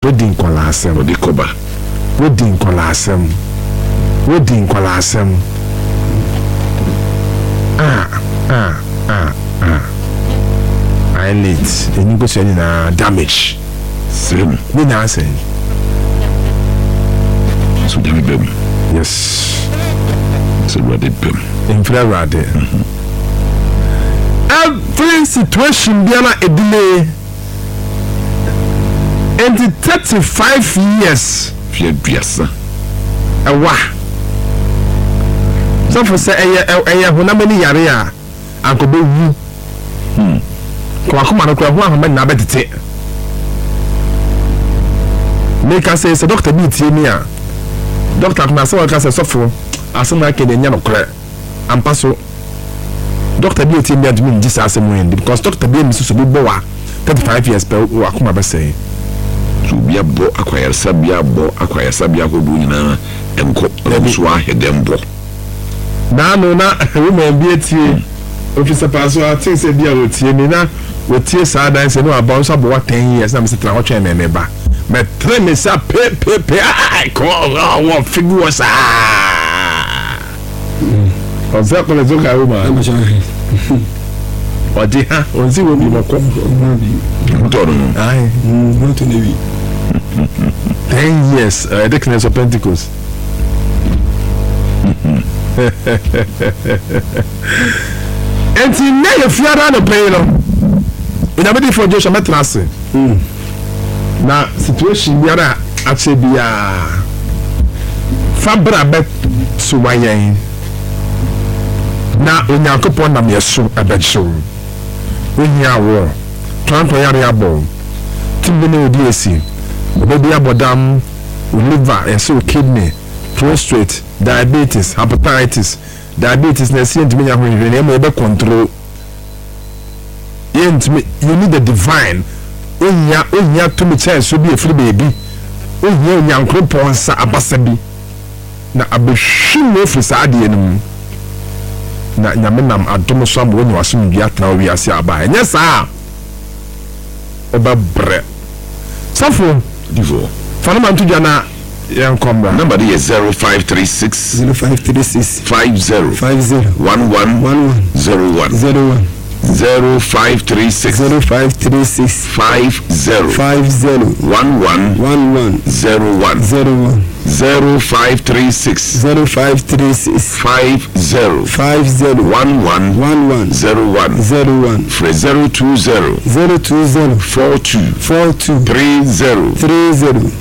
wedding kolasem odi koba wedding kolasem I late and you go say na damage same we na say so dem bem yes so ready bem infrared every situation biana a delay and 35 years fie duasa ewa so for say eye honamani yare a ankobe wu kwa kuma no kwa ho ahoma na betete make us say doctor bi tie mi a doctor kuma say waka say sofo asema ke nya no kore ampa so doctor bi tie mi adumi nji sa asem wen because doctor bi mi so bi bo wa 35 years pe wa kuma be say so bia bo akwayarsa bia ko bu nyina enko so ahedem bo na no na woman bi tie officer paso I think say bia wotie mi na wotie sa dan say no about so bo 10 years na me tra ho twen me ba me tre me sa pe ai ko wa figure sa on se ko le zo ka woman odi ha on si wo bi mo ko ntoro ai no to nevi 10 years Dickness of Pentecost enti na ye fiara no pay no ina be for Joshua metrase na situation biara ache bia fabra bet so wayen na onyankopon na meso abecho ohia wo tranto yare abo timbe ne odi esi obebi abodam liver and kidney prostate diabetes hepatitis na see ntimi nya hwehwe na ebe control you need the divine onya to me chance so be free baby onya onyankopon sa abasabi na abehwim no frisa ade enum na nyamenam adom so am wonu asum bia tra wi ase aba enye sa oba bre safo divo fana man tuja na yankomba number is 0536 0536 50 50 11 11 01 01 0536 0536 50 50 11 11 01 01 0536 0536 50 50 11 11 01 01 020 020 42 42 30 30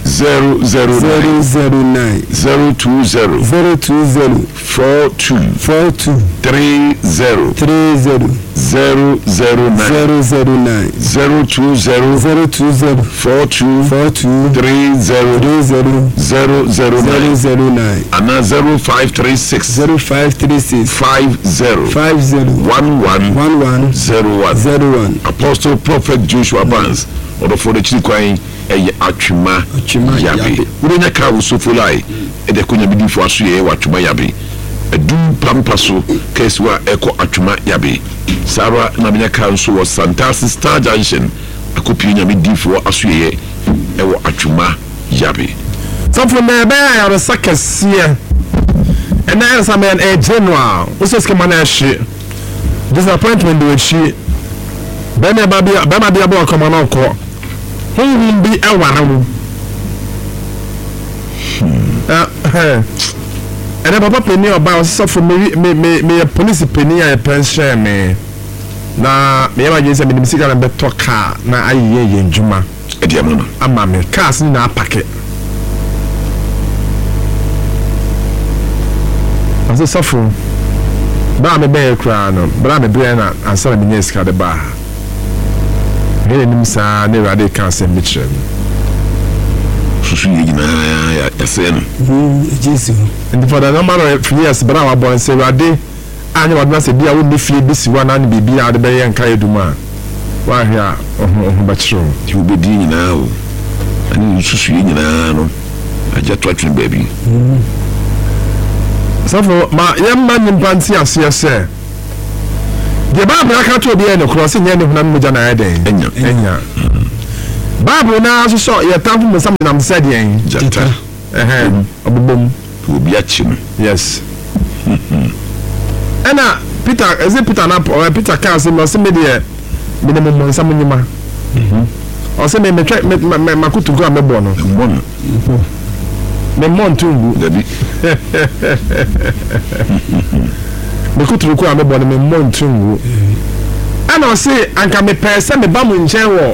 009 020 020 42 42 30 30 009 009 020 42 42 30 30 009 and 0536 0536 50 50 11 11 01 Apostle Prophet Joshua Barnes or for the Chikwain atwuma yabe urenya ka usofulai ede konya bidi fo aso ye watwuma yabe edum pampaso keswa eko atwuma yabe sara na menya ka nso wo Santasi Star Junction akopi nya bidi fo aso ye ewo atwuma yabe so na be ya sakasiye and na some man general what's come on ashi disappointment do she bema bia bo come on ko who be awarawu and papa penny about so for me police penny a pension me na me ma jinse me dimsika na beto car na ayiye ye njuma ediamono ama me cars ni na apake aso sofo ba me be kra no bra me be na ansala me nyeska de ba hele nim sa ne rade kan se mitchem susu yina ya sen Jesus and for the number of years bra wa born say rade anya wadna se bia wo ne fie bisi wa na ne bibia ade be ye nka eduma wa hia ba chiro ti obedi nyina o ani susu yina no aja twatwen baby safo ma yemma nimpanti ase se de ba bra ka to bi e no cross nye ne hunam moja na eden enya Bible na so ya tamfo mo sam nam said yen jata obobom obi achi no yes ana Peter na Peter can say me de me mo sam nyima o se me makutu go amebo no me montungu dabi me kutu go amebo no me montungu ana o se anka me pese me ba mo nchen wo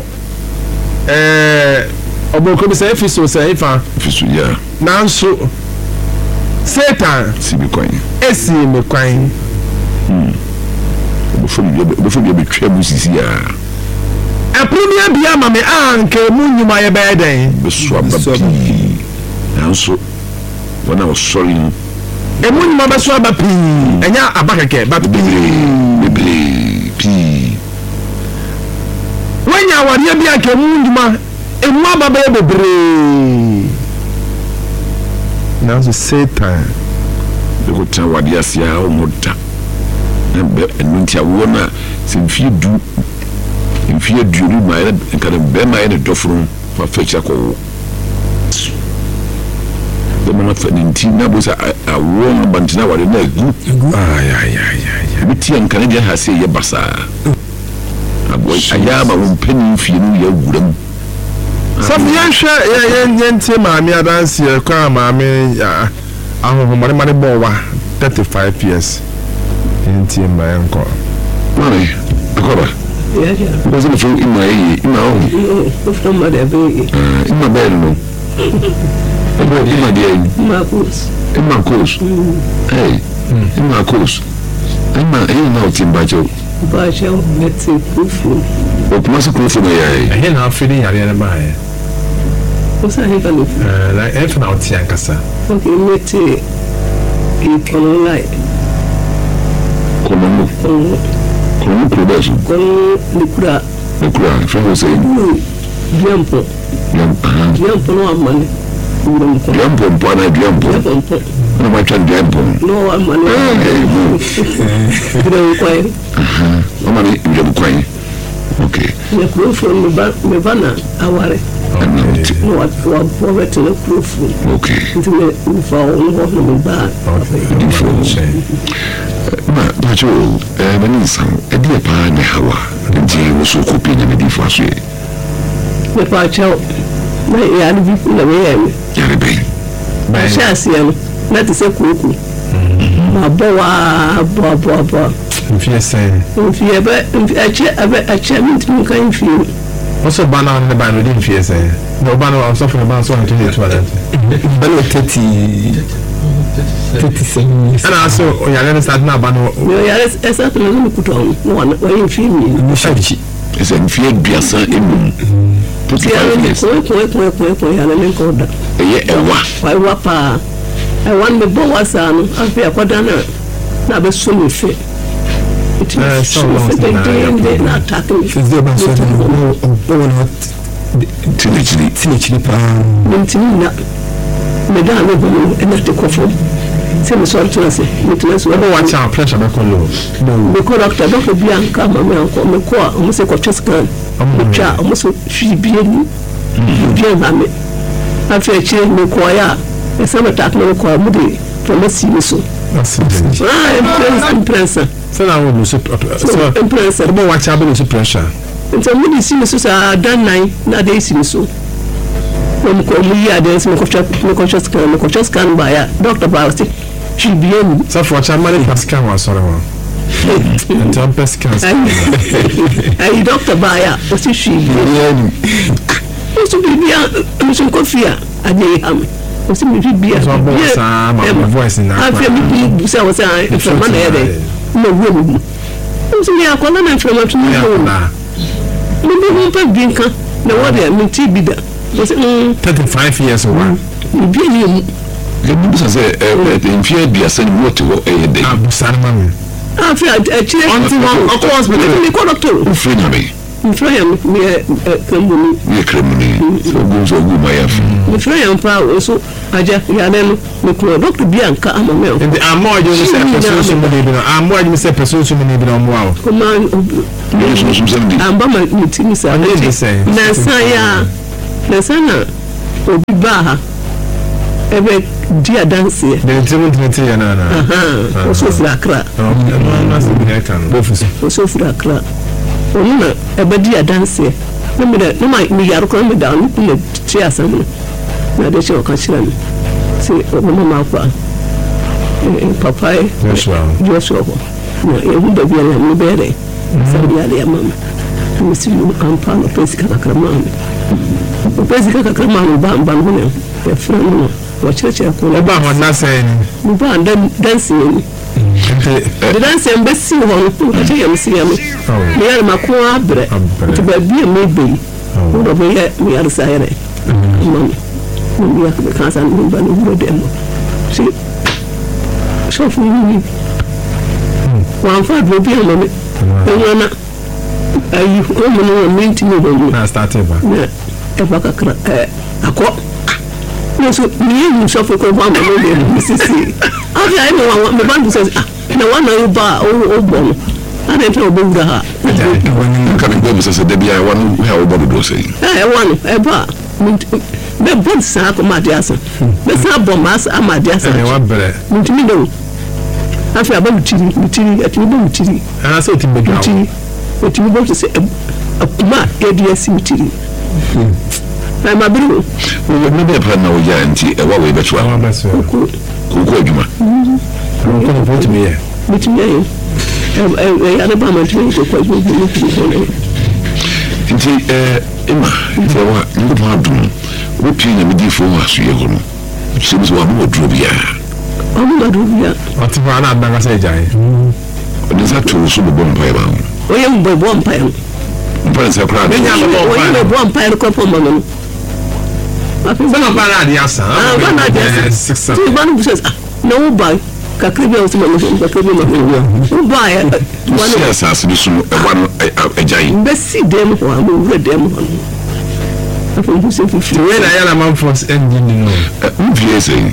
oboko bi say efiso say ifa fisu ya nanso Satan si bi kwan esi me kwan before you be twa busisi ya apunia bia ma me anka mu nyuma ye be den beso abapi nanso wana o sorry emu nyuma beso abapi enya abakeke but bibli pi wanya wari bia anka mu nyuma emu ababa bebre nanso Satan ko tan wadi asia o moda be enuntia wona se mfie du ni ma kana be ma ne dofuru fa fecha ko de mona fa ninti na bo sa awo bantina wadi na egu ay biti an kana dia ha se ye basa aboy ayama won pani fie no ya guram some yentie maami adansi kwa maami ahoho mare bowa 35 years yentie ma enko mare akora because if you ima from whatever ima bello ima dia ima course hey ima course ima na otimbacho bacho meti kufu o kuma se kufu na ya na afiri yare na ba osa he kalu like if na otia kasa okay meti ikono lai kono kubeso kono likura fo say diampo no amane diampo na ma chan diampo no amane diampo kwai amane diampo kwai okay ne kufu me bana aware no wa poverty no kufu okay ntime ufa no me ba ma jo mani san dia pa ne hawa ndi woso kopi ne me di fa so me pa chao na ya ni bi na me ya re be ba sha sia na te se kuku ma bo mfie sen mfie ba ache mi kan mfie also bana ne ba no di mfie sen no bana wa so for ba so on 22 bana 37 ana so oyale ne start na bana yo ya esa to no kuto no wa mfie mi ni shachi ese mfie biasa emu ya ko ya le ko da eye ewa pa I want me bo wasa no afia kwadana na be so me fe so long na attack me fizi ba so no tinechini pa mintina me da no bo na te ko fo se me so to se mintina so no watch our pressure back on low me ko doctor bianca mama anko me ko o mo se ko cheskan o cha o mo so fi bien na me afia che me ko ya e sama attack me ko mo de pharmacy me so impressa so na wo so impressa bo watch our blood pressure então me disse me so sa dan nine na de isi me so como ia desse me ko scan ba ya doctor ba sti she bien so for chamani pascal wa sorry wa então pascal ai doctor ba ya o sti she bien o sti bien me so confia ade am o sti me bien so bo sa ma voice na afia me bu sa o sa from na ere no wo mu o sti ya ko na information no me pa bien kan na wo de me ti bida 35 years old bien le bu sa se mfie biasa ni wote wo de abusar mami afia chire until of course me ko doctor ufre na me Mfraya me kremuni so go ma ya mfraya mpa so aja ya nenu mekuro doctor Bianca amame o ndi amo ajo se person so mo bi no amo ajo se person so mo bi no mo wa kuma amba ma mitimi sa na saya na sana obi ba ebe dia dance de ntimo ya na oso frakra na se bi kan bofuso oso frakra onuna ebe dia dance na mi yaro ko mi da no kuma tia samu na de cho ka chira mi se mama kwa papa Joshua na ewu da bi ya mi bere sabi ya mama mi si ampa no pesi kakra mama pesi kakra mama ba no ya frano wa church ko ba ho na say ni ba dancing ni the dancing mbesi ho no ko je yam si yam ni ya ma ko abre to ba bi me be ko do be ya mi ar sa yare mama ni ya ka san ni ba ni do dem si so fu ni wa fa do bi mo me na ayi ko mo no minti ni do na start ba e ba ka kra akọ so ni so for ko ba mo no sisi abi ai me ba ndu na wana yo ba o bon ana nta obo wura ha kan go se de bia wan ha obo do sei wan e ba me bon sa ko ma dia sa me sa bon mas ama dia sa e wa bere mutimi do afi aba mutiri ati bo mutiri ana so ti bedu ati bo se akuma e dia si mutiri ai ma biru wo me be pa na wo ya nti e wa we be twa wa baso ko adwuma ko no vote me ya mutimi ya na ba ma tiri ko ko nti ima nti wa ndu ma dum wo pie na me di fo wa so ye ho no se mo wa mo dro bia ati fa na adanga se jai ni sa to so bo mpa ba o ye mbo bo mpa yo mpa se kra me nya mo bo mpa yo ko po mo no afi ba na na dia sa ba na dia 6 ti ba no buses na wo ba ka kribe o se mo ka kribe mo wo ba ya wani asase bi so e wan ajai mbesi dem ho am wo dem ho afi buses fi we na ya na man force engine no mvie sei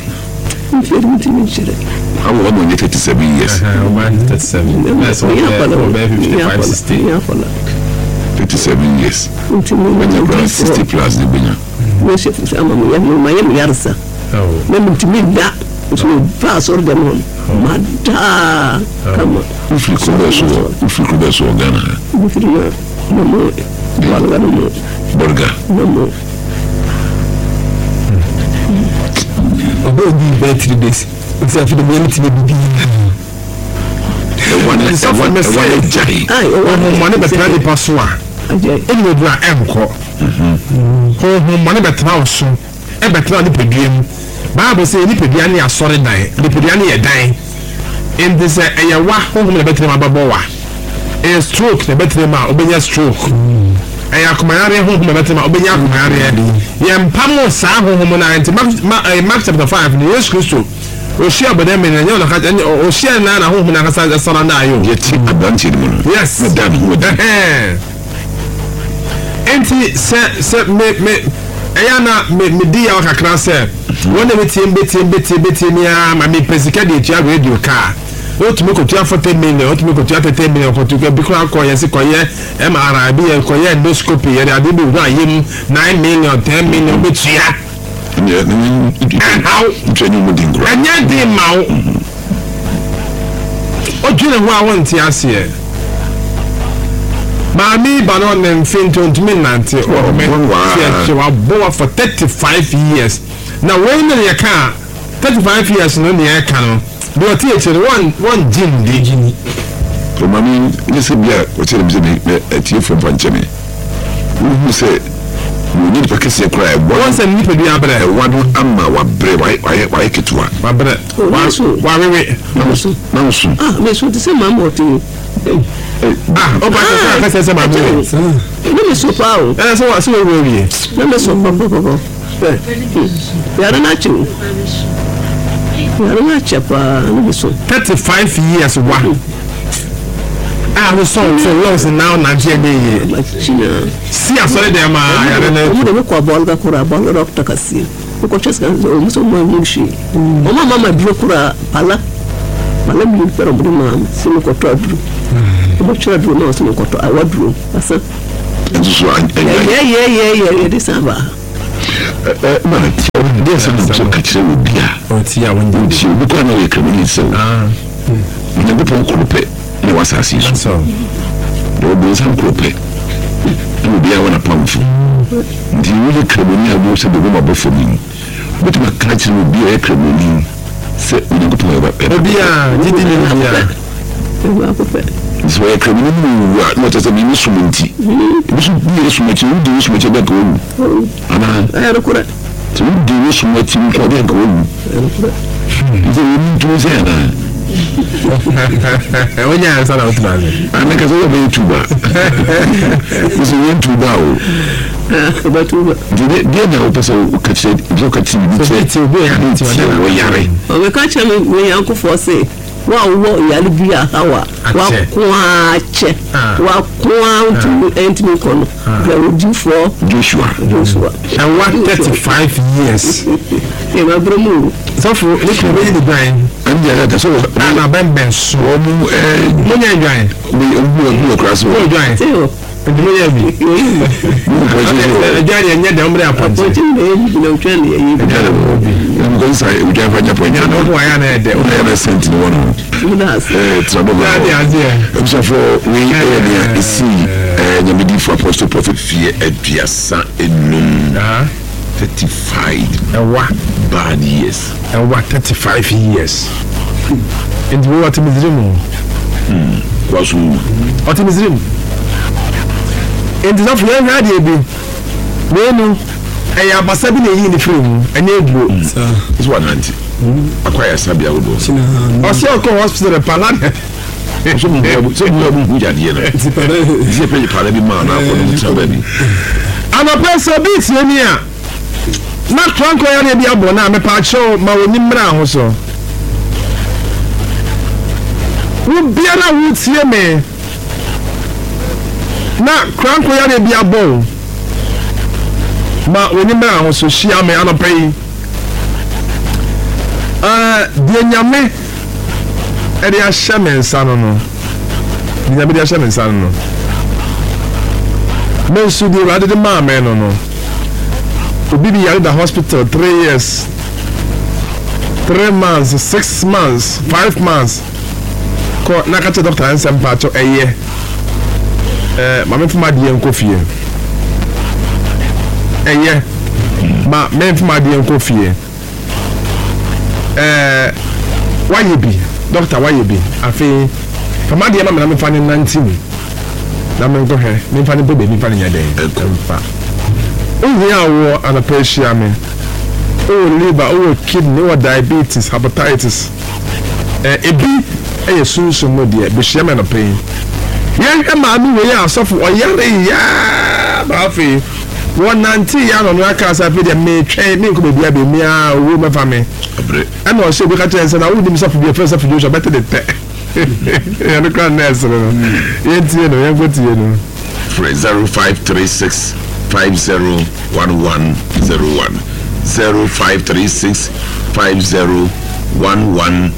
I will only 37 years. 37. That's all. 57 years. 60 plus the winner. About the battery days. It's after the minute to be. Money better than Passoa. Anyway, we are Emco. Money better now soon. A better than the pedium. Bible say any pediani are sorry die. The pediani are dying. In this a wa home the better than Baboa. A stroke the better than Obenya stroke. I command home the better than Obenya command. Yam Pamo Sam home on Mark chapter 5 in the Yesu Christo. Oshia badem na nyo na ka oshia na ho na ka sa sara na ayo yeti abanti ni mo yes madam ho da enti se me eya na me di ya kakra se wona betie ya ma me pesika de tia radio car otumi ko tia 40 million otumi ko tia 30 million ko tia bi kra ko yesi ko ye MRI bi ye ko ye endoscopy ye ade bi wa yem 9 million 10 million be tia how training with Ingrid. And yet, the mouth. Oh, do you know what I want to ask you? Mammy Banon and Finton to midnight or born for 35 years. Now, when you can't 35 years in the air cannon, do a teacher one gin, Digini. So, Mammy, listen, yeah, what's a tear from Panchami. Who said, we need to kiss a cry once and nip the abbe, one amma, what brave, why ketua, my brother. Why we no soon. Ah, Miss, what is a mamma to you? I said, my boy. Let me so proud. That's what I saw. Let me so papa. We are not you. We are not chapa. 35 years. Wow. I was so long and now Nigeria. See, I saw them. I don't know. You don't call Bolga Kura, Bolga Doctor Cassi. ko cheskan muso mo mushi o mama bi kura pala mi pero mo ma sino ko to adru mo chira dru no sino ko to awadru asa nso yeah this aba man dia se so kachire obia o ti ya won di obi kwa na yekremoni so ni go pon kope ni wasasi so do be san kope ni bia wana pamfu ndi wile kremoni abo se do ma bofo mi but ma kachire obia yekremoni se ni go pon obia didi ni obia so yekremoni no tese mi sumunti bisu ni sumunti ni sumunti ba ko ana rekura tu di sumunti ko ba ko ndi ni tuzena onya sana utulaze ana kazo ba yutuba so yutuba o batuba dia na opesa o kache do kache ni ti obo ya ti o yare o we kache me yanko force wa wo yale bia hawa wa kwache wa kwantu entimi kono the would for Joshua and what 35 years e ma bromu so for it be the grind and the so na ben so mu nya grind we cross we grind ndimo ya bi ajari nya da umre aponte no twani yi ngo sai u jafa nya ponya no wa ya na de o na sent ni wono trouble ya so for we area isi nyamedi for apostle prophet fear aduasa enum 35 bad years and what 35 years and what Mizrim kwasu what Mizrim and enough young radio be no I am a in the film and this one auntie acquire sabia wodo or see hospital palana so mu huja die na sie pe pala bi ma na ko no tsabe bi ana pesa bit ni a na tranko ya na bi abo na me pa cho ma woni mra ho so wo biara wo tie me na tranko ya na bi abo ma woni mra ho so hia me ana pai die nyame eri a shaman sano no ni abi a shaman sano no men su di rather the man no obi bi yare the hospital 3 years 3 months 6 months 5 months ko na ka che doctor ansem pa cho eye mama fuma die nkofie eye ma men fuma die nkofie why be doctor why you be afi fama de na me fa ni 19 na me go he me fa ni bebe me fa ni nyade fa ohia wo anapatia me liver kidney diabetes hepatitis ebi sunsun mo de be hia me na pain ye ma mi we ya asofo oyare ya ba afi 190 ya no aka sa fi de me twen me ko be bia be mi a wo me fa me and also we catch and na we dim suffer be first of Joshua better the ya no can nurse no yentie no yen gotie no 0536 501101 0536 501101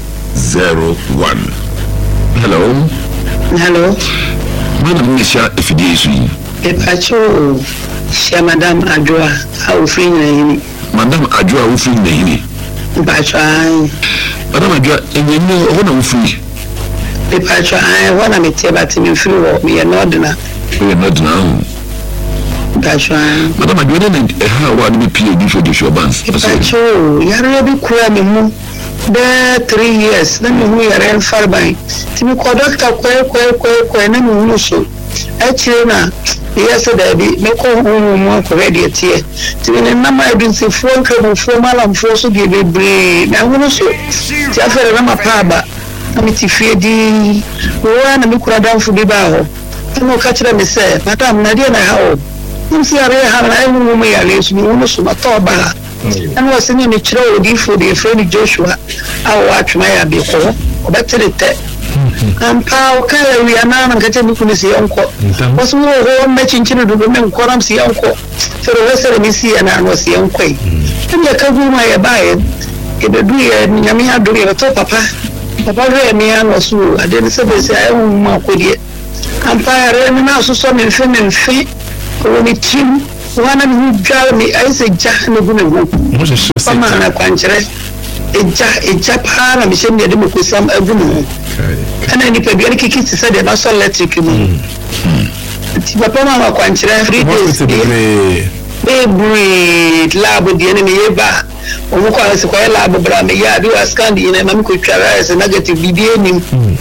hello madam Nisha Efidisu epacho sia madam Adjoa awufin na yini madam Adjoa awufin na yini Bachai. Madam Adjoa, enye ho na ufiri. Bachai, wana metie bati me free wo me no na. We no na. Bachai. Madam Adjoa na ha wa ni PhD for Joshua Barnes. Bachai, yare bi kura me mu. Be 3 years na me hu yare farbai. Ti me ko doctor ko na me hu so. Actually na yes daddy me ko hu mo ko ready tie. Ti me na ma edunsi fo nkabo fo malam fo so ge bebre. Na hu so. Ti afere na ma paba. Na me ti fie di. Wo na me kura dan fu bi ba ho. No ka kire me say madam na dia na ha o. Nsi are ha na hu mo ya le so mo so ma to ba. And was in the throw for the friend Joshua. I watch my abiko, or better the tech. And Pao Kaya, we are now and getting to see uncle. Was more home matching to the women, Coram see uncle. So the rest of the Missy and I was the uncle. ya ka gu ma ya bae ke be du ya nyame aduru ya to papa re mi an so ade ne se be se ayi ma ko die ampa re mi na so me mfe o mi tim wana mi dwa mi ayi se ja ne gu ne gu mo se se mama na kwankyere eja para mi se mi de mo ko sam agu ne ana ni pe bi ani kiki se de ba so electric mu ti papa mama kwankyere 3 days breed lab di ene me ba omo kwa se kwa lab bra me ya bi scan di ene mami ko twara as negative bibi enim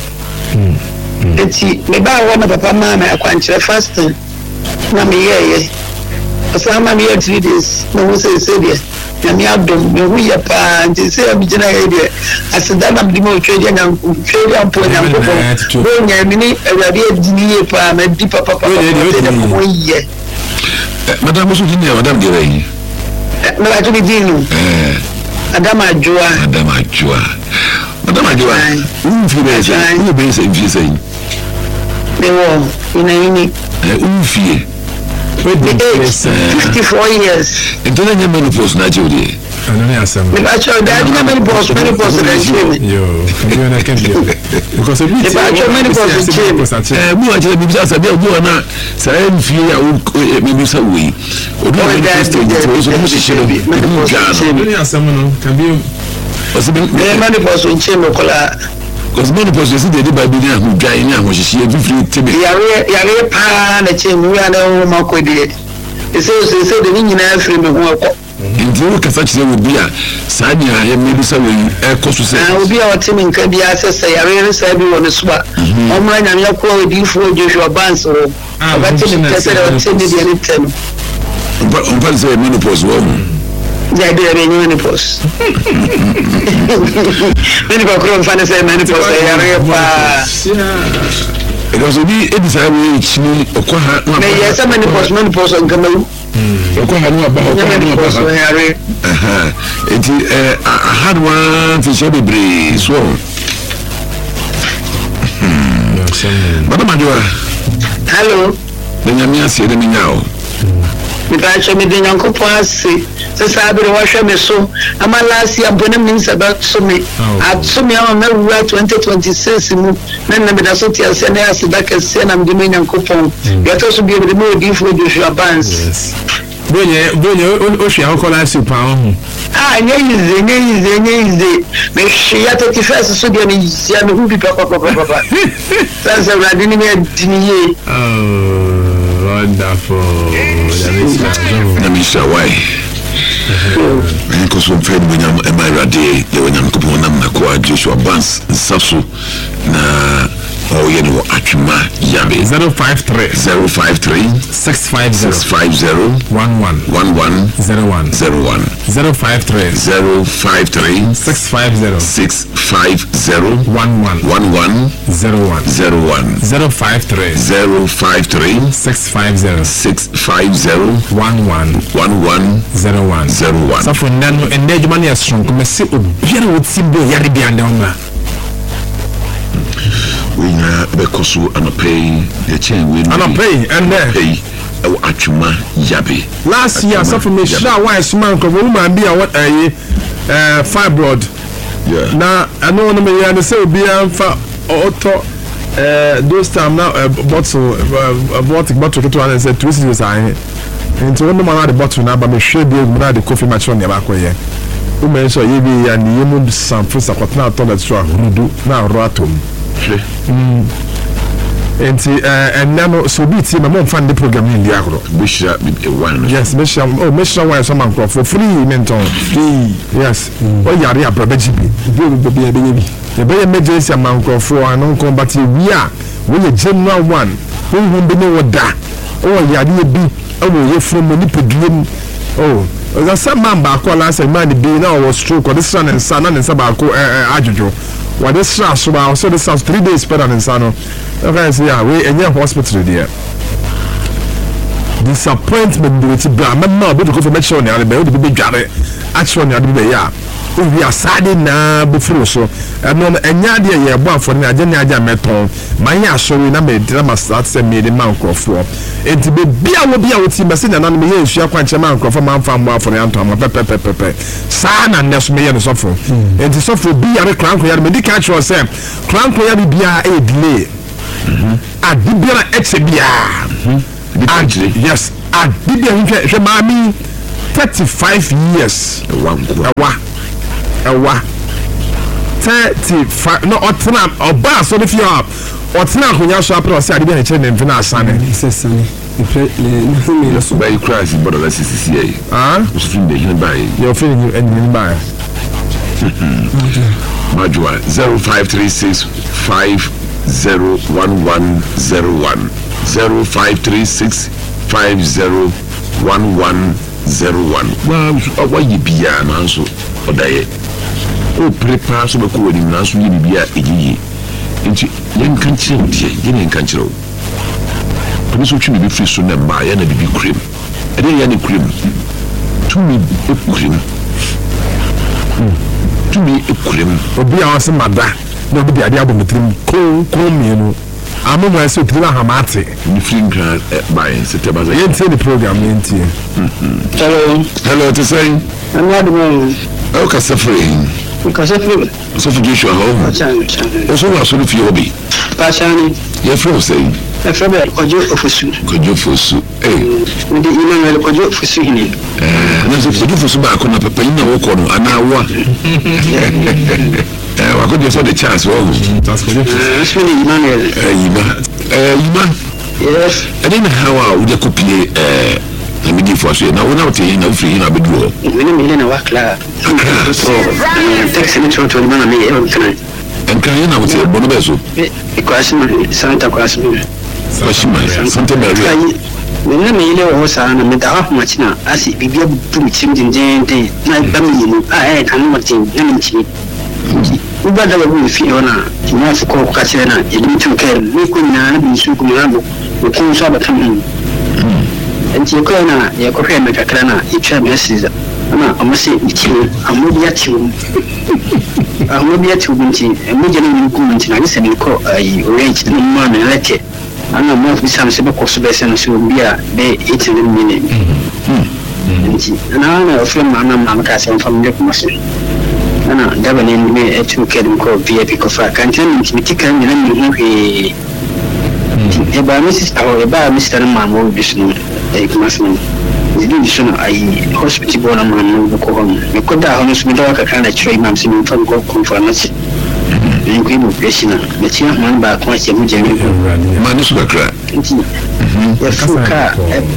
enti me ba wona papa mama akwankyere fasting na me ye asama me 3 days no wo se dia na me adom me hu ya pa nti se am gina ye dia asida na me mo twede na twede ampo na ampo bo nya mi ni awade adini ye pa ma di papa mo ye Madame Soutine, Madame Guérin. Madame Dino. Madame Adjoa. Madame Adjoa. Madame Adjoa. Où fille they were in a unique. Où fille? 54 years. And then you menopause, naturally. But actually, there are many boss that came. You and I can do because if you many bosses came. Who actually be just a bit of one, say, fear, maybe some way. Or do I can be many boss in Chamber. Because many persons did by being who drying out, which she every free to be. Yare pan the chamber, we are no more quid. It says they said the Indian frame of work. In the work as such, there would be a Sanya and maybe some cost to say. I will be our team in Kabia, say, I really say everyone is swap. Online and your quality before Joshua Bands or about to the anytime. But on Wednesday, menopause woman. Yeah, they are in menopause. Many people find say menopause. Because we decided to yes, some menopause on Cameroon. I had one to show the breeze. Madame Adjoa. Hello. Benjamin said to me now. Because me didn't go past so Sabre wash me so. I'm last year, but means about so me. At so me, I'm 2026. Then I'm the social senior, I said, back as send I'm doing coupon. You have to be able to move before you advance. Oshi akola si pa ho nyeyize me shia 31 so dia ni ya me hu bi papa sasa radini me diniye wonderful Namisha why because we fed when am radi the when am ko nam na ko Joshua Banks nsaso na you know, Achuma Yabe 053 650 11 01 01 053 650 11 01 053 650 11 01 so for nano engagement is strong come see obiara wo timbe yare bia ndoma we na because an pay the chain we an pay and pay Achuma Yabe last year so for me sure why smart ko woman be what fibroid na I know no me ya say obi amfa auto those time now bottle to one say twist you say into one man the bottle na ba me hwe bi na the coffee match on ya ba ko ye o me so ye bi ya ni yemu sample sakotna toilet so ahudu na roatom and now so be team my fan the program in the agro Bishop one yes Bishop why someone for free menton free yes oh yare abrabeji bi be emergency man for an combat we are general one who be no da oh yare bi oh ye from money pedum oh there's some man back last man be now was stroke or this son and son and sabako ajojo what this so also this sounds 3 days better than Sano. Okay, so yeah, we in your hospital there. Disappointment with the Brahman, but to go for make sure the big got it. Actually, yeah. we are sad na before so no enya de ye bo afọ na agye na agya meton man ya so na me drama start say me the man crofo enti be bia wo ti me se na me ye esua kwanche man crofo man fa mo afọ na anto pepepepe sa na neso me ye no sofo enti sofo bia re kranko ya me di catch you say kranko ya bia e delay adibia eche bia yes adibia hwe mami 35 years ewa 35 no otena oba so if you are otena akonya so apre o se ade be na chene mfe na asane sesane le so by crash but la CCA o so fin de hin by you feeling you and by Majua 0536 501101 0536 501101 wa yibia na so odaye o prepare so ko woni na so yibia egiyi nti yen kan chiro die yen kan chiro pami so twi bi fi so na ma ya na bibi cream ede ya ni cream tumi e cream tumi e cream obi a wase mada na obi de ade abomtrim ko mienu amomo ese tiri ahamate ni fringa by September yenti the program yenti hello to say I'm not the one. o ka safari so for Joshua home o so wa so fi obi Pashani. ye from say Efrebe Kojo Ofusu. with the Emmanuel Kojo Ofusu hini. Na so Kojo Ofusu ba ko na papa ina wo ko no ana wa wa ko just the chance wo that's good Emmanuel Ima yes and then how would you copy media for so na wona wote na free na bedu me na wakla so text me to na me e on and can you now say bono beso because Santa Claus Santa Maria me na me ile wo sa na me da ha machina asi bibia bu chim jinjende na ba me ni kan martin na me chi uba da bu fi ona na fu ko ka chere na yedi tu ke ni ko na bi su ko na ko so ba kan enti ko na ya ko fe me kakra na itwa me siza na amase ichi amodi atiwo amodi atiwo binti me jeni ni ku binti na se ni ko ai range no ma na leke ana mo fi sam se be ko so be se no so bia be 18 minute enti na ofle ma na ka se fam de ko mase ana daba ne me etu kedum ko VIP ko fa kan tan mi tikan ni na mi he e ba Mrs. e ba Mr. Mamo bisnu e ko masni ni suna ai hospital bona man ko hon me ko da hono su da ka kana chiro imam sin fan ko conference ni ko mo pesina me tia man ba ko se mu jemi man su ka kra ya fuka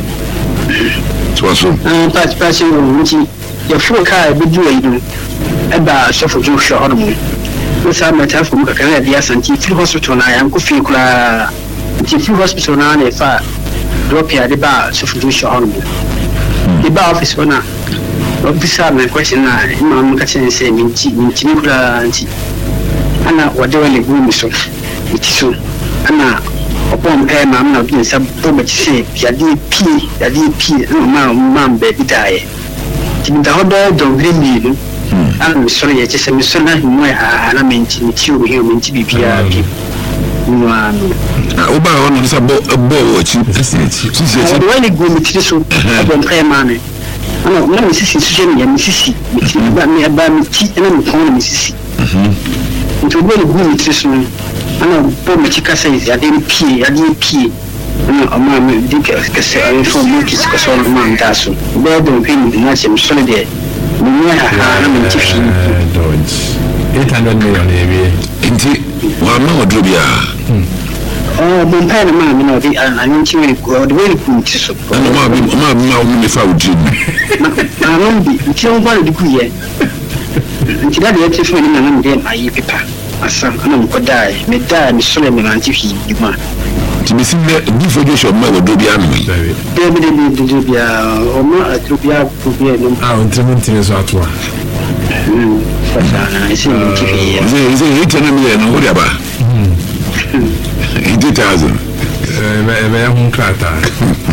so pa se mo nti ya fuka bi duwa idu e ba sofo jo sho hono mo sa meta fu ka kana dia santi free hospital na ya ko fi kula ti free hospital na ne fa drop ya de ba sofo jo sho hono the bar office ona officer my question na imam ka chen say minti kula anti ana wade wale gumi so itiso ana opom mam na bi sa bo say ya di p ma be bidaye tin da hodo do green ana mi sorry ya chese mi so na mo ya ana minti o hi minti bibia bi no oba ono sa bo wachi the wale gumi tiso opom mane ana na mi sisi suje ya mi sisi ba mi ti na mi ko mi sisi nti wale gumi tiso ana bo mi chika sai ya de pie ana ama mi dike kase ai fo mo ki ko so ma ndaso be do pin na che mi sole de mi ha na mi ti fi 800 million ebi nti wa ma odrobia bon pa na ma mi no di ani chi mi ko de wale gumi tiso ana ma mi fa udri na no bi ti on ba de ku ye nti da de ti fo ni na na de ayi pepa asa ana mo dai me dai mi sole me nanti fi juma ti mi sin le di fo jo ma odrobia no de bia o ma odrobia ku bi no ntimi so atwa fasana isi ti fi ze itana mi no ho dia ba 80,000 ebe ya hun krata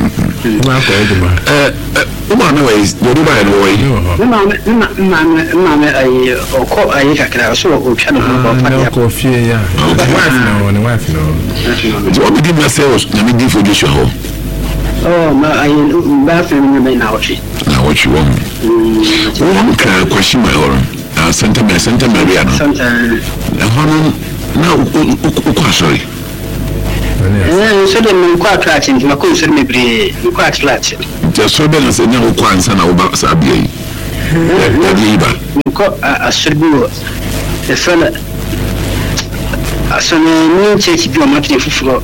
ma ko e duma uma na wai do do ba no wai ma ai ko ai ka kra so o twa no ko fa ya ko fie ya wife no do we give ourselves na me give for Joshua ho oh ma ai ba fa me na ochi na what you want ka question my own Santa Maria no Santa na ko sorry so de me ko attract nti ma ko so me bre ko attract just so ben say na ko ansa na wo ba sabia yi ba ko aserbu e fela asone ni church bi o ma tene fufuro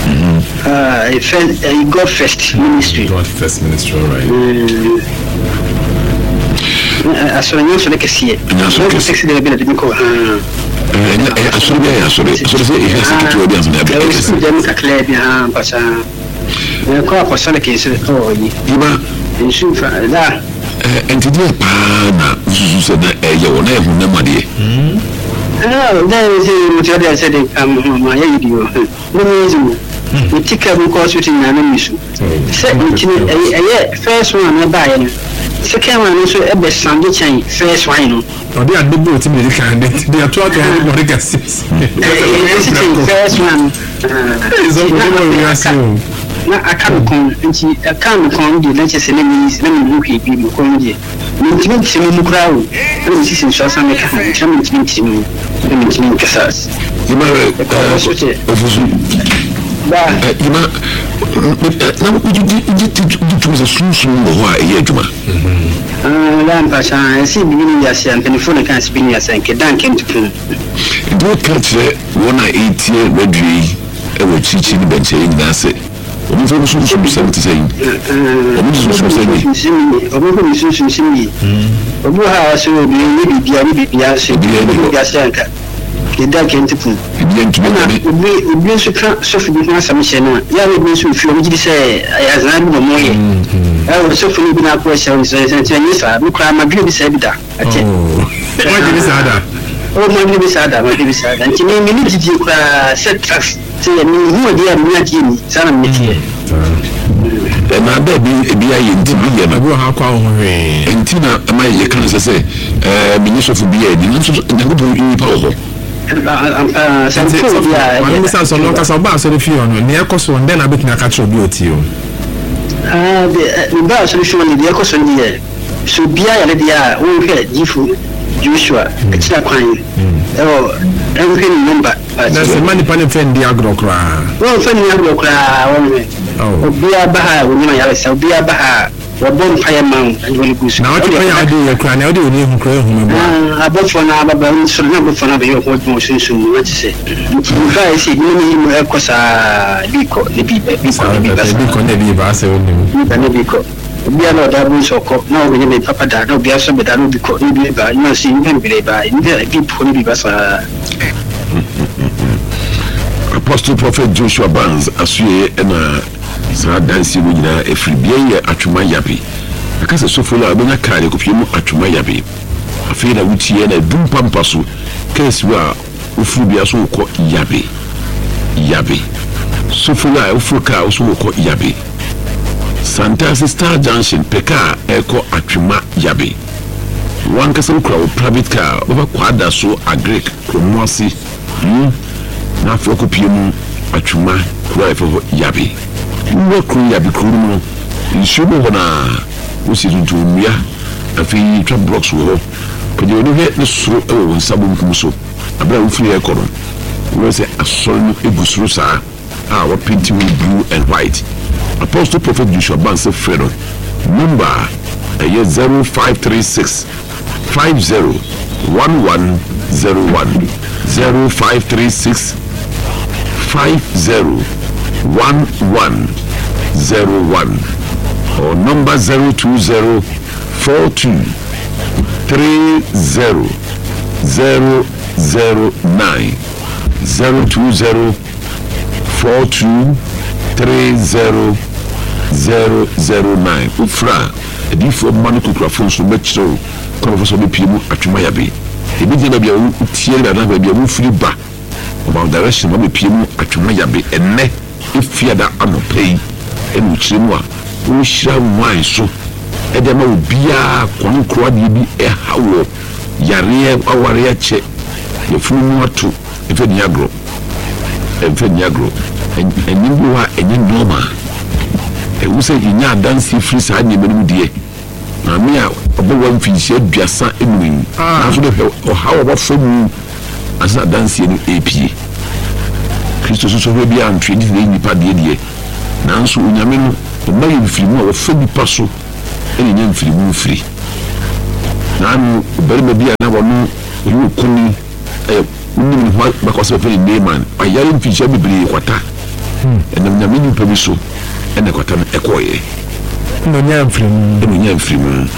God First Ministry right asone ni so de kesiye so sexy de bela de ko asore say he has to do this na be so dem ka clear bi pasa ko apostolic is oh yi iba insu fa da entity pa na susu se na ye wona e hunna made da is mo de say de ma ye video no me we take up because we tin na misu say ntini first one na buy no second one so e be sande chain first one no o dey adebo ti me kan dey ato ho dey gas first one is all go we are seeing na akan kon di na chese na mi look e bi ko ndi ntini ntini mu krawo na mi sisi so san me ka chama ntini kasas iba ofusu ba iba na you to the sunsun ho a ye adwuma lampa cha si bini ya se telephone kan si bini ya se ke dan kem tupu do katre wona etie badui e wo chichi ni benche nyina se obi so sunsun 70 say obi sunsun say obi sunsun simi obi ha so obi ni bibia se bibia ya se anka ke dan kem tupu obi so kan so fu bi na samche no ya obi so fi obi se ya zan no moye so fu bi na ko se ni sa mi kwa ma bi se bi da ate what is that ma bi sa da nti mi didi kwa set tracks se ni hu dia mi ati ni sana mi tie na ba bi ayi nti bi ye na go ha kwa ho hwe nti na ma ye kan se mi ni so fu bi ye ni nso na go bi pa ho I'm so no ka so ba so the fee on ne ekoso ndem na betina ka tro bi oti o the ba so the the ekoso ndi so bia ya le dia wo hwe jifu Joshua akira kwan every number na se mani pani fendi agrokra wo fendi agrokra wo bia ba ha wo nyima ya se bia ba ha wo bom fire man and really good na what you dey kra na odi oni hu kra hu me ba abofo na baba so na abofo na be yo ko mo sunsun mo ti se nfa ese ni mo ekosa biko ne bi ba se oni ne biko bia na da bu soko na o be papa da no bia so be da no biko ni bi ba na si ngan bi ba ni bi po ni bi ba sa Apostle Prophet Joshua Barnes asuye na sa dansi mu nyina efribie ye atwuma yabe akase sofola abenya kare kopie mu atwuma yabe afei na wutie na dumpampa so kesi wa ofribia so ko yabe sofola ofuka so ko yabe Santa Star Junction peka eko atwuma yabe wankasa ukra private car baba kwada so agrek promosi na afọ kopie mu atwuma kura efo yabe wo kru yabe kru no nsuo ho na wosi tuntumia afi trap blocks wo pede oni he ne suro e wo nsabo nkum so abra wo firi ekoro wo se asoro no egusuro saa wo paint blue and white Apostle Prophet Joshua Barnes Fredo number 0536 50 1101 0536 50 1101 or number 020 42 30 009 020 42 30 009 ufra edifo manu kukrafo so betro professor bepiemu atwuma yabe ebi na bia utie na bia mu firi ba about direction ma bepiemu atwuma yabe enne ifia da amopei enu kyeremu a wo hyira wine so ɛde ma obia konkro de bi ɛhawo yare aware ache yefunu mu ato efedi agro enyi bi wa enyi normal ewuse yinya dansi free sa ne menum die na me a obowa mfinhye aduasa enu na so de hawo ba famu asa dansi no apie Kristo so bi antwe di ne nipa die na nso onyame no omaye mfirimu a wo fa nipa so ene nya mfirimu free na no bari ma bia na wono oyu kuni unim ho bakose fe ni man ayare mfinhye bebre kwata enam nyame nipa bi so ene kwata no ekoye no nya mfirimu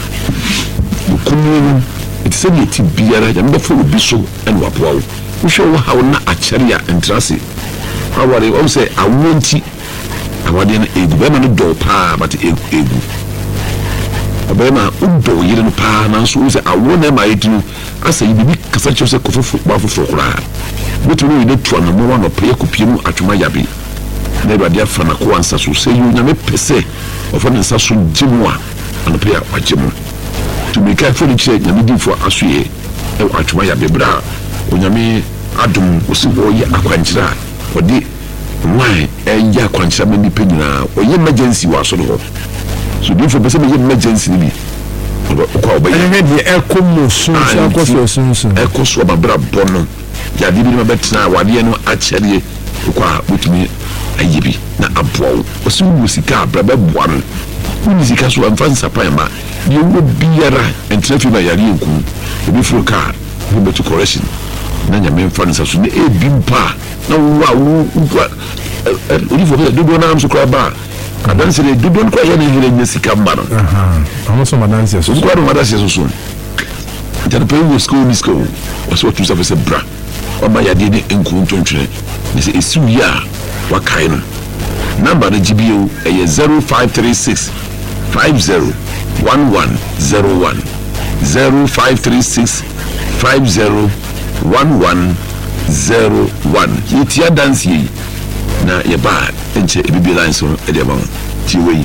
kuni itse bi ti biara ya mbefo obi so ene wapoa wo hwe wo hawo na akyere ya entrase aware o se awonti awade na egu be ma no do pa but egu abema udo yire no pa na so se awona ma yitu asa yibi kasa kyose kofofu bafofo kura mutu no ide tuwa no mo no pe kopie mu atwuma yabe na ibade afa na ko ansa so se yu nyame pese ofa ne nsa so gimu a ano pe a wagimu to me kai foni kire nyame difo asoye e atwuma yabe bra onyame adum osibo ye akwankyira odi why enja akwankyira ma nipa nyina oye emergency wa so no so difo pese me emergency ni bi ko obaye de ekomosun so akososun ekoso babra bono ya di bi ma betina wade no akyere ko a butumi ayibi na abowo osun musika braba boano musika so amfa nsapan ma ye wo biara entrefi na yare enku obi fro car wo betu correction na nyame mfa nsa so na ebimpa na wo odi fo do na am so kra ba adanse de do ko ya na hire nyesika mbano amoso madanse so ko do madanse so jana pe wo school was what you say bra o ma ya de enku ntontwene ne se esu ya wa kai no number the GBO is 0536 501101 0536 501101 yitia dance yi na ye ba enche ebibi line so e de ba ti we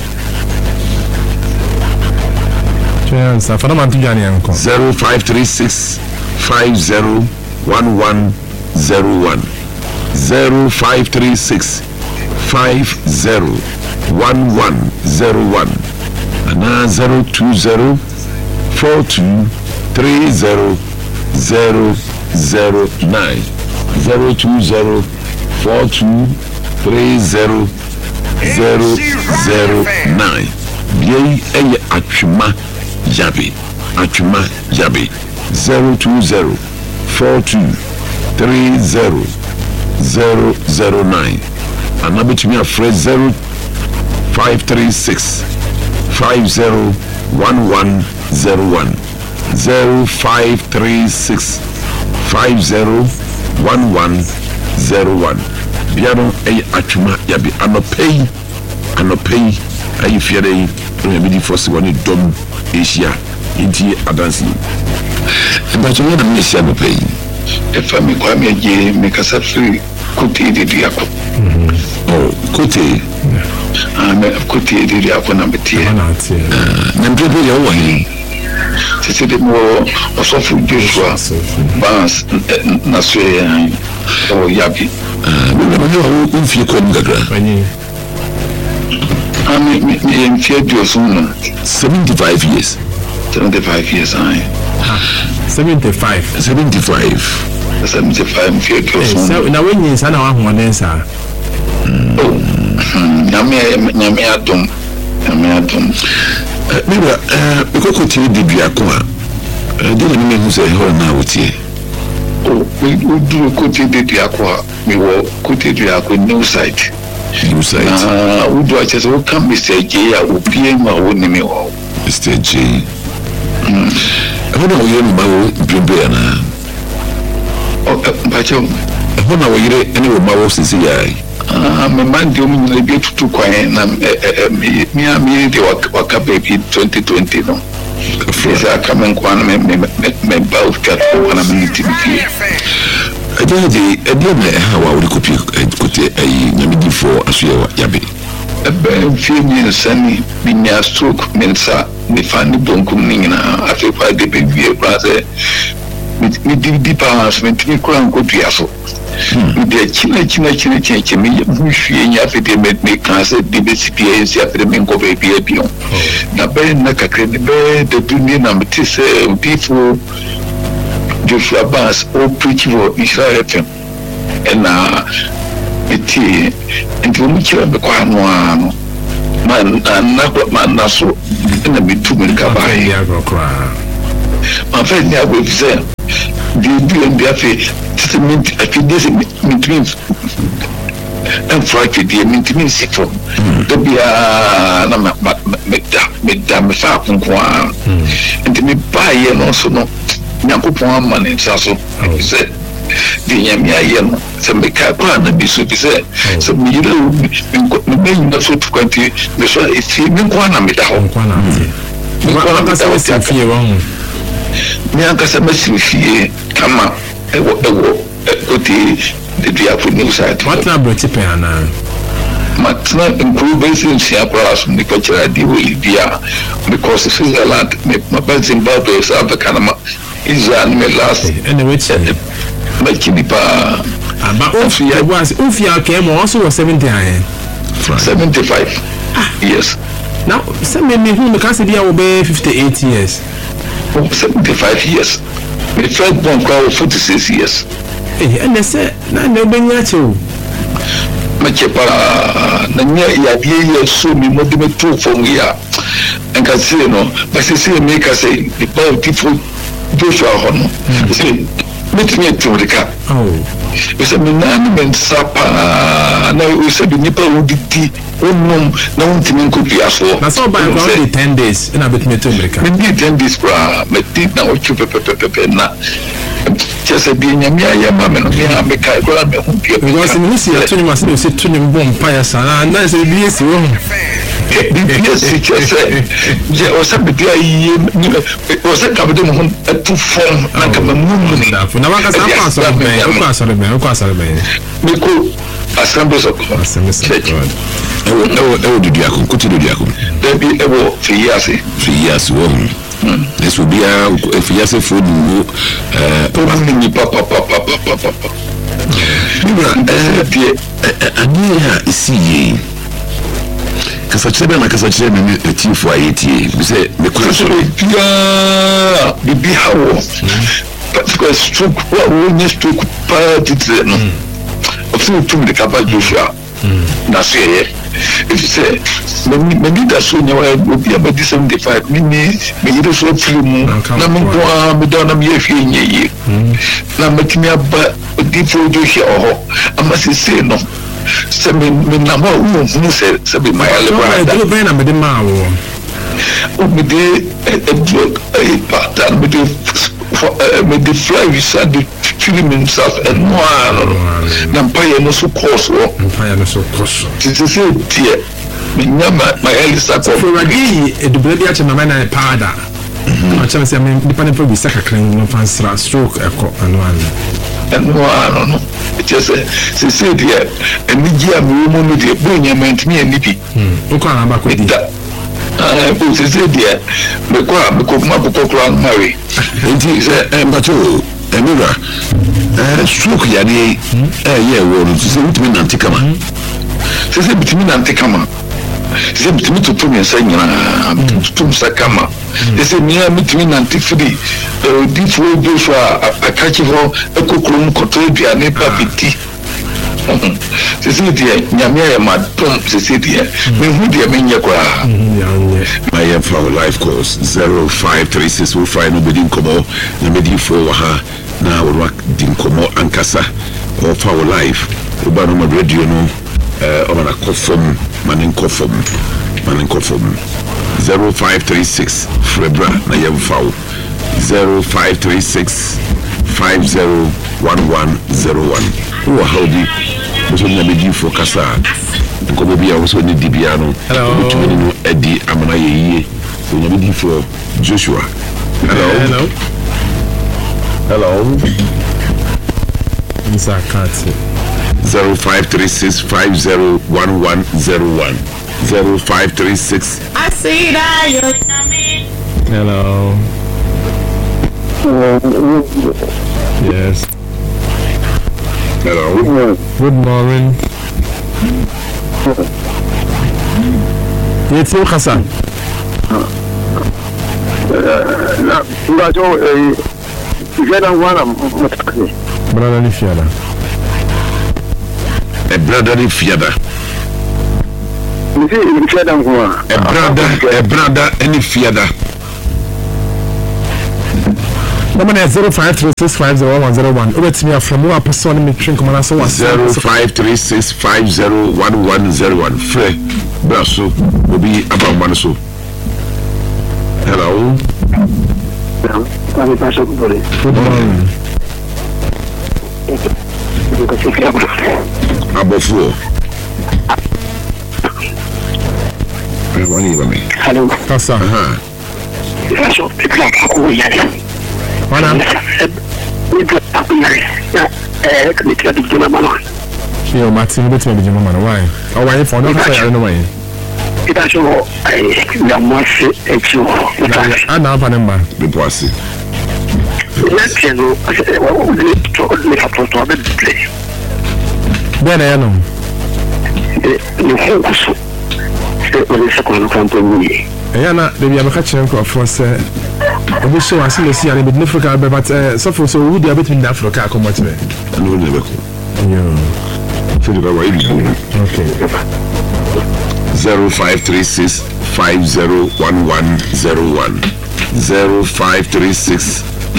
chance fa na man tu jani anko 0536 501101 0536 501101 and 020 42 30 009 020 42 30 009 Biei eye atwuma yabe 020 42 30 009 and abetumi afre 0536 501101 0536 501101 biano eye atwuma yabe anopei ayi fiere no me di force woni dom Asia inti adansi but you know me say anopei if me kwa me je me kasa free kuti de diako oh kuti me kuti de diako na betie na mpepe ya woni c'est de mo osofu Joshua bans na so o yabi me no mfie ko ngagra me mfie Joshua 75 years 75 75 mfie Joshua na wenyi sana wa hodensa nyame adom Mira, because you did be a coa. Didn't mean to say, oh, now it's here. Oh, we do Kuti de Diaqua, we were Kuti Diaqua no site. You say, would I just come, Mr. J. I will be my own name. Mr. J. I don't know you know Bibiana. Oh, but you, I don't know you any of my works is here. My man, you mean be too quiet, and me, the Waka baby 2020. No, please, I come and go on, me both got one of me to be here. I don't know how I would copy a Yamidi for Asua Yabi. ben fini sani binya stroke mensa ni fani bonkum ni na afepa de be wie praze mi di pas mi kran ko duaso mi de china mi hwie nya afete me kanse de be CPS afete me ko be bion na ben na kakre ni be de duni na mtise people Joshua Bass o preach for Israel FM na eti nti mu kira be kwa no man na so na bitu me ka ba ya grokra ma fa ni agbo fise bi bi afi testament afi this means and Friday the mean sifo to be na me fa kunkwa nti me ba ye no so no nyakopon amane nsaso se di nyamia ye no se me ka kwa na bi so bi se so me yire me na so to kwanti me so e me kwa na me da ho kwa na ti wa ka se fie wa hu me aka se fie kama ewo oti de dia for new site what na broti pe ana matna improvement si across the culture di we dia because this is a lot me Zimbabwe South Africa Israel me last anyway makini pa aba ofia kemo also was 70 aye 75 yes now some me who me can be 58 years 75 years me third born kwa 46 years and they say na no benya cho machepa na nya ya bie so mi modime to from here and can say no but say make us say the beautiful Joshua hono say meet me to the car we say me na me sapa na we say the nipa uditi onum na untimi nkopi aso na so by around 10 days in a bit me to America me 10 days bra me did na ochu pepe na just be nyamia ya mama no me America go na me hu pie because me see atuni ma se tuni mbom pa ya sana na se bi esi wo yes just je o sabe dia yi o se ka be mo tu form na ka mu ni na waka sa kwa so be me ko assembly so ewo do dia ko kuti do dia ko there be ewo fiase wo this will be a fiase food probably ni papa ania isi kasa chebe me tifo ayeti bi se me kwa so bi hawo because stroke wa ni stroke pa titse no ofu tum de kaba Joshua na seye if you say me da so nyawa obi abadi 75 me yire so film na me kwa me da na me yefie nyeye na matimi aba difo Joshua oho ama se no se me na ma hu se be my elebra do be na me de ma wo o me de pattern me de fly we said the film himself and one na mpaye no so course this is it me nyama my elisa ko for ragi edubele bi ache mama na powder I tell me me depend on be sakakran no fansra stroke eko and no just say there and me gia me mo no de bo nyama me anibi nko na ba ko di o se there me ko ma ko kro marry enti se mbacho emira stroke ya de ye wo no se bitimi nante kama se bitimi nante kama se bitimi to to me sa nyina to sa kama se me bitimi nante free di fo Joshua akachi ho ekokro nkoto aduane papiti se dia nyame ya madom se dia me hu dia me nye kwa my for life course 0536 will find nobody nkomo na medi for ha na work din komo ankasa or for life oba no radio no on a kofom manin kofom 0536 Frebra na yemfao 0536 501101 who how di so na medi for kasa nkomo bia wo so ni dibia no betumi no edi amana yeye so na medi for Joshua hello Zakati 0536 501101 0536. I see that you're coming. Hello. Yes. Hello. Good morning. It's you, Hassan. Brotherly Fiada. A brotherly Fiada. A brother, any Fiada. Number 0536501101. Let me from one person. Me drink man so 0536501101. Free Brasso will be about one so. Hello. Good morning. Abofu. Hello. Kasa. Mana? Yo, Martin, bet me be jama man. Why? Oh, why for no say no way. It is all I must say. Ana apa number? Be bossy. Let's know what we need to make a photo of the play. Then I know. No focus. When it's a company. Yana, they be a catching for say. We show us in the sea and in Africa, but so for so would you between Africa come much better. No, never. Okay. 0536 501101. 0536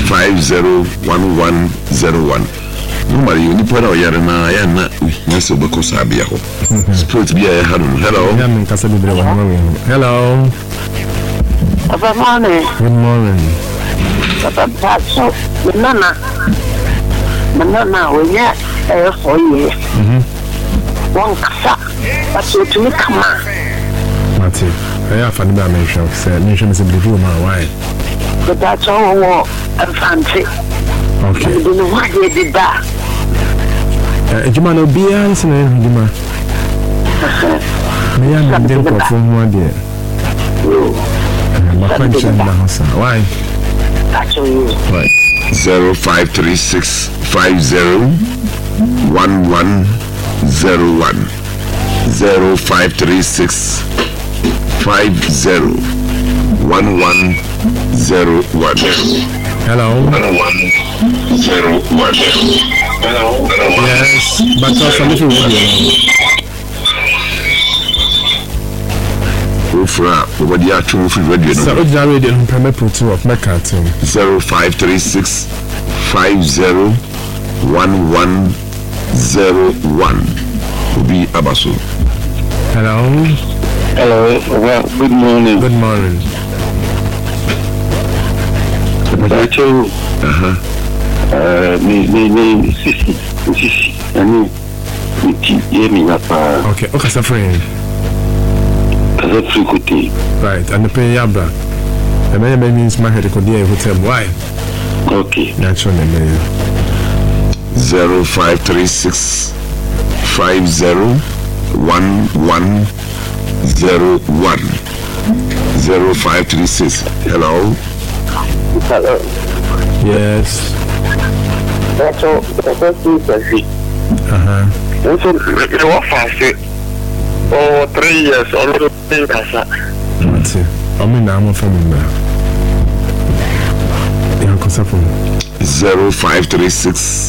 501101. Normally, you need to put out your na yes, because I be a spirit be a hello. Hello. Good morning. Good morning. So, Nana, we get 4 years. One kasa, but you to me come on. Mati, I have a mention. Say, mention is a bit room. Why? But that's all I'm fancy. Okay. I don't know why they did that. Juma no be answering, Juma. Me and them go from one day. Why? That's all you. Right. 0536 501101. 0536 501101. Hello. 1101. Hello. Yes, but also a little what the actual radio? So, radio in Premier Two of Mercato. 0536 501101 will be Abaso. Hello. Hello. Well, good morning. Good morning. Okay, okay, so friend. Right, and the pay Yabra. The man means my head could be able to tell why. Okay. Naturally, 0536 501101. 0536. Hello. Hello. Yes. That's all. That's all. That's all. What fast? Oh, 3 years already. That's it. I mean, I'm from there. 0536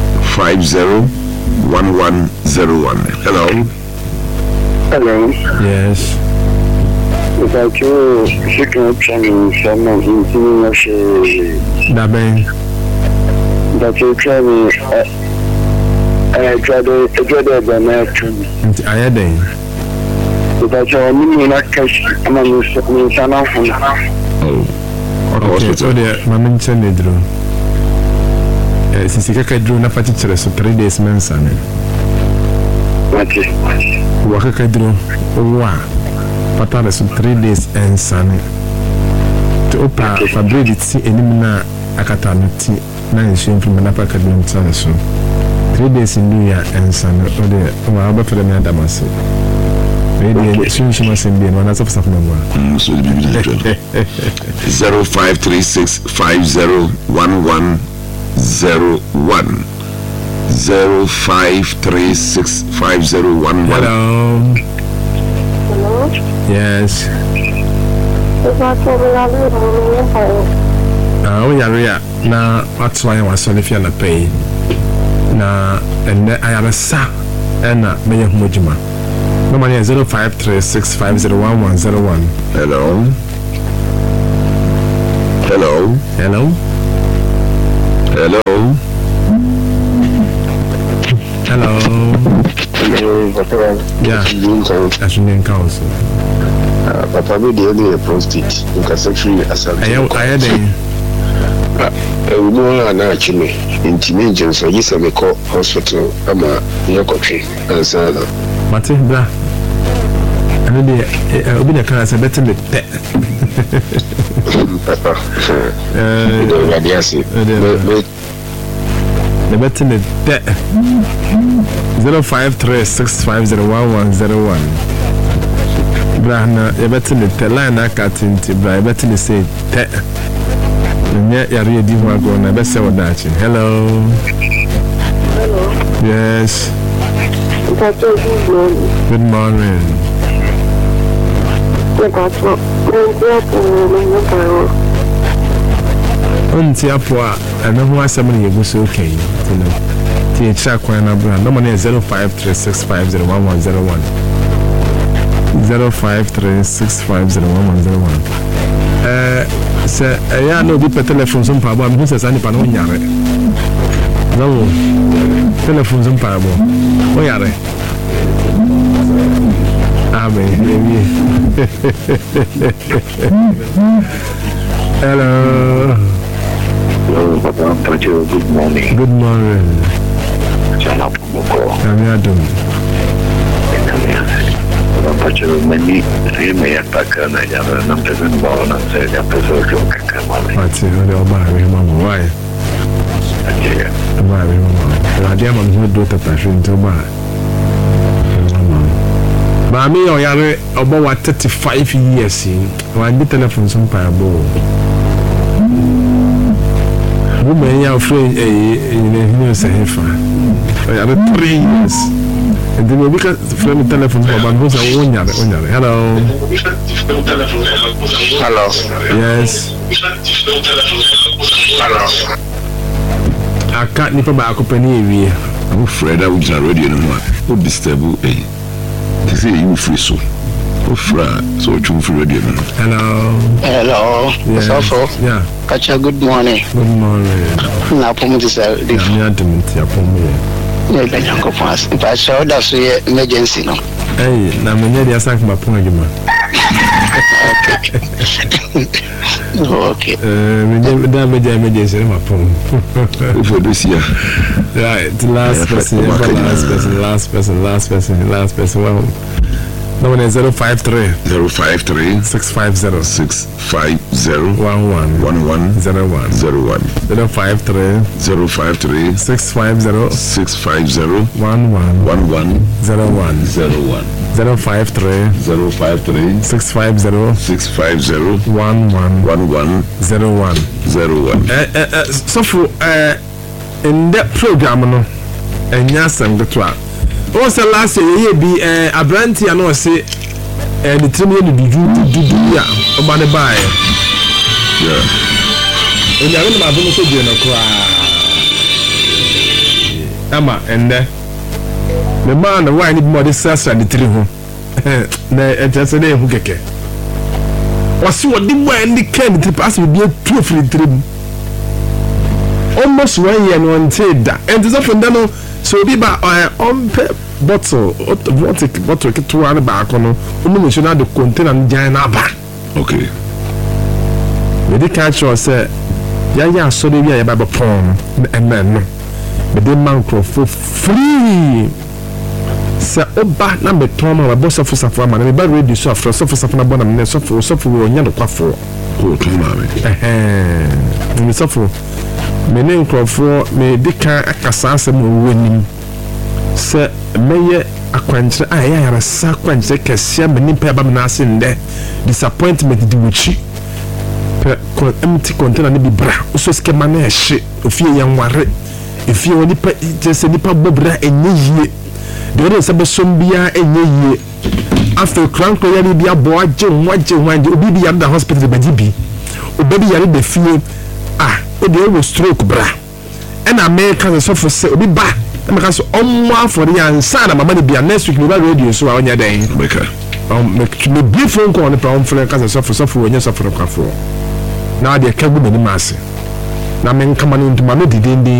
501101. Hello. Hello. Yes. That you can change someone in that you can I tried to get the net. I had that you're not cash. I'm okay, so there, my mention it drew. Since you can do not particular, so 3 days mention it. Waka drew. Patana so 3 days and sunny. To open fabric see elimina akatanti na nshim from Napa Kadun so 3 days in New Year and sunny or the Waba for the Nadamasi. maybe she must be one as of something. So the baby 0536501101 05365011. Hello. Hello? Yes. We are here. Now, that's why I was on if you're not paying. Now, and I have a sa and a mayor Mujima. No money 0536501101. Hello. Hello. Hello. Hello. Hello. Yeah. That's Indian Council. Papa, we deal with a prostate. You can sexually assault. I had we know an archime intimidation, so yes, I may call hospital. I'm a Yokochi and Sada. Martin Bra. And then I'll be the class. I better be pet. Papa, the better be pet 0536501101. Brahna, you better be the line I cut into Bra, better be say pet. You're ready for going. I best say what that. Hello. Hello. Yes. Good morning. Untiapua, and no more somebody was okay. THR Quana Brand. No money 0536501101. 0536501101. Sir, I know the telephone some power, but Mrs. Anipan on Yare. No telephone some power. Oh, Yare. Amen. Hello. Good morning. Good morning. Many may attack and I have a number of ball and say, I'm why? I am on who do the passion to buy. Mammy or Yare about 35 years in one the telephone some parable. Women are afraid in a news. I have 3 years. And then we can from the telephone for one who's a 1 year. Hello. Hello. Yes. Hello. I can't nip back up any. I'm afraid I was already in one. Disturb you. They say you free so. So you free radio. Hello. Hello. Yes. Yeah. Catch a good morning. Good morning. Now, promise to if I saw that's emergency, no. Hey, now I'm ready to ask my point. Okay. Emergency, my phone. For this year. Right, the last person. Well, no one is 053 650 650 11 11 01 053 650 11 11 01 053 650 11 01 so for in that program no enya sam gotwa o say last year be abranti and o say the team you do ya oba ne buy yeah onya we ma bo so die no kra ama ende the man the wine need more this sasa the three ho na e just dey hu keke wasi wodi mo any can the pass be 2 free 3 almost 1 year no until that and this often done so be ba on bottle automatic bottle to one back on no mention the container na ba okay we dey catch us say ya so dey ya ba pon and men no be dey man for free say oba na me ton ma boss of safo ma na me ba ready so afro safo na bona me safo wo nya do kwafo ko ton ma me safo me ne nkrofo me dika akasa asem wo nim sɛ mɛyɛ akwankyerɛ a ɛyɛ ayaresa akwankyerɛ kɛseɛ ma nipa ɛba me n'ase ndɛ disappointment di wɔkyi pɛ empty container ne bi bra oso skema na ɛhye ofie yɛ nware efie wɔ nipa kyerɛ nipa bɔ bra ɛnyɛ yie deɛ ɔde sɛ bɛsom biara ɛnyɛ yie afei krankro yɛ bi abɔ agye obi bi yare da hospital bɛgye bi obi bi yare da fie ɔde ɛwɔ stroke bra ɛna America sɔfo sɛ obi ba ɛmɛ ka so ɔmo afɔre yɛ ansa na mama ne bia next week ne ba radio so a ɔnyɛ dɛn me bi phone call ne pa ɔmfrɛ ka sɛ sɔfo ɔnyɛ sɔfo no kwafo na ade ka gu n'anim ase na me nkama no ntoma no didindi